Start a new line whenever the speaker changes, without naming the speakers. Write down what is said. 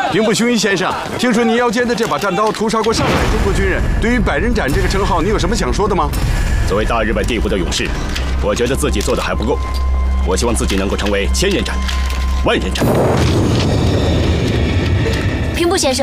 兵部雄一先生，听说你腰间的这把战刀屠杀过上百中国军人，对于百人斩这个称号，你有什么想说的吗？
作为大日本帝国的勇士，我觉得自己做的还不够，我希望自己能够成为千人斩、万人斩。
兵部先生。